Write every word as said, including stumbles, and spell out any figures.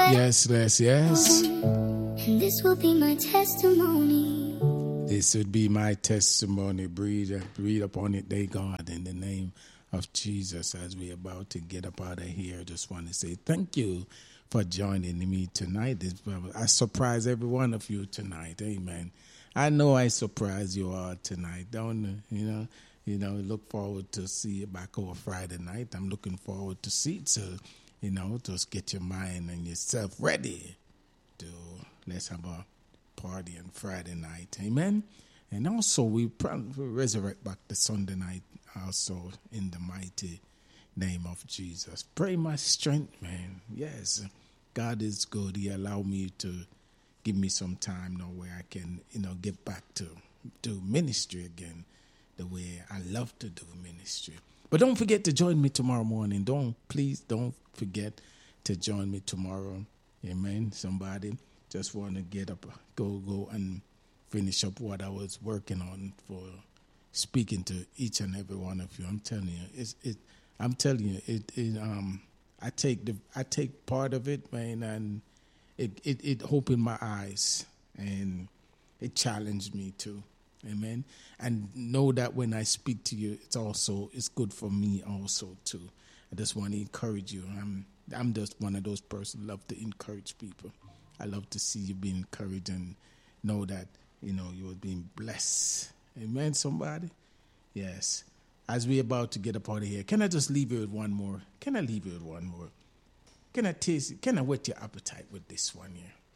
Yes, yes, yes. And this will be my testimony. This would be my testimony. Breathe, breathe upon it, day God, in the name of Jesus. As we're about to get up out of here, I just want to say thank you for joining me tonight. I surprise every one of you tonight. Amen. I know I surprise you all tonight. Don't you know? You know, look forward to see you back over Friday night. I'm looking forward to see it. So, you know, just get your mind and yourself ready to let's have a party on Friday night. Amen. And also we probably resurrect back the Sunday night also in the mighty name of Jesus. Pray my strength, man. Yes, God is good. He allowed me to give me some time now where I can, you know, get back to do ministry again the way I love to do ministry. But don't forget to join me tomorrow morning. Don't, please don't forget to join me tomorrow. Amen. Somebody just want to get up, go, go and finish up what I was working on for speaking to each and every one of you. I'm telling you, it's, it, I'm telling you, it, it, um, I take the, I take part of it, man, and it, it, it opened my eyes and it challenged me too. Amen. And know that when I speak to you, it's also, it's good for me also too. I just want to encourage you. I'm, I'm just one of those persons who love to encourage people. I love to see you being encouraged and know that, you know, you're being blessed. Amen, somebody? Yes. As we're about to get up out of here, can I just leave you with one more? Can I leave you with one more? Can I taste it? Can I whet your appetite with this one here?